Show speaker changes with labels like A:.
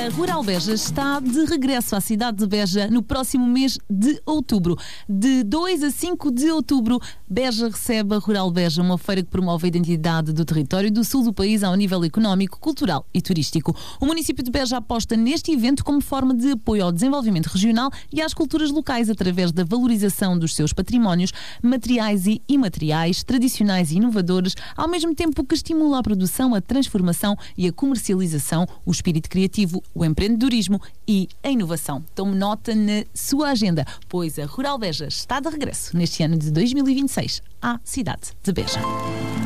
A: A Rural Beja está de regresso à cidade de Beja no próximo mês de outubro. De 2 a 5 de outubro, Beja recebe a Rural Beja, uma feira que promove a identidade do território do sul do país ao nível económico, cultural e turístico. O município de Beja aposta neste evento como forma de apoio ao desenvolvimento regional e às culturas locais através da valorização dos seus patrimónios materiais e imateriais, tradicionais e inovadores, ao mesmo tempo que estimula a produção, a transformação e a comercialização, o espírito criativo, o empreendedorismo e a inovação. Tome nota na sua agenda, pois a Rural Beja está de regresso neste ano de 2026 à cidade de Beja.